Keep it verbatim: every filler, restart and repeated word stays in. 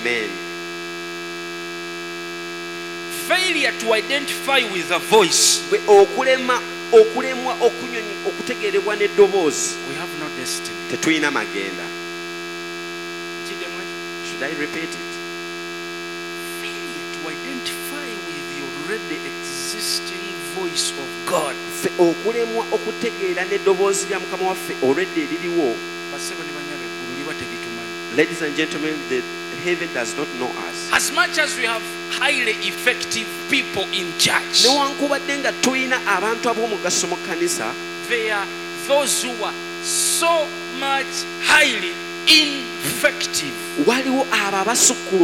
Amen. Failure to identify with a voice. Bwe okulema okulemwa okunyonyi okutegerebwa n'eddoboozi. We have no destiny. Tetulina magenda. Should I repeat it? Failure to identify with the already existing voice of God. Okulemwa okutegeera n'eddoboozi lya Mukama waffe already eririwo. Ladies and gentlemen, the heaven does not know us. As much as we have highly effective people in church, newankubadde nga tulina abantu ab'omugaso mu kkanisa, there are those who are so much highly ineffective. Waliwo abo abasukkulu